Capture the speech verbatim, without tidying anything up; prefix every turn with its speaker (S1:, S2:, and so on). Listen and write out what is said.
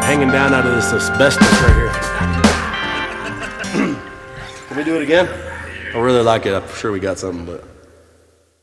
S1: hanging down out of this asbestos right here. Can we do it again? I really like it. I'm sure we got something, but.